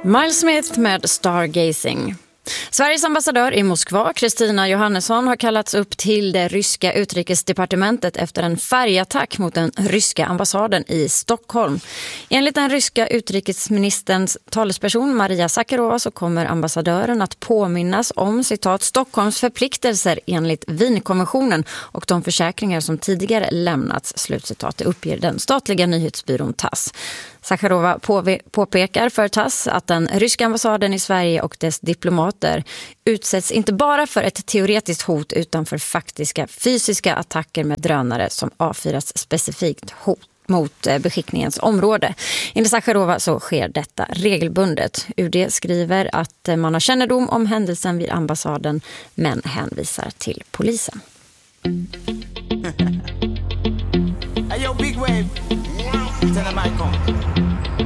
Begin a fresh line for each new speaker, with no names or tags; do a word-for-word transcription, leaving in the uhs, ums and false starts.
Miles Smith med Stargazing. Sveriges ambassadör i Moskva, Kristina Johannesson, har kallats upp till det ryska utrikesdepartementet efter en färgattack mot den ryska ambassaden i Stockholm. Enligt den ryska utrikesministerns talesperson Maria Zakharova så kommer ambassadören att påminnas om citat Stockholms förpliktelser enligt Wienkonventionen och de försäkringar som tidigare lämnats, slutcitat, det uppger den statliga nyhetsbyrån T A S S. Zakharova påpekar för T A S S att den ryska ambassaden i Sverige och dess diplomater utsätts inte bara för ett teoretiskt hot utan för faktiska fysiska attacker med drönare som avfyras specifikt hot mot beskickningens område. Enligt Zakharova så sker detta regelbundet. U D skriver att man har kännedom om händelsen vid ambassaden men hänvisar till polisen.
Hey, yo, big wave. Turn the mic on.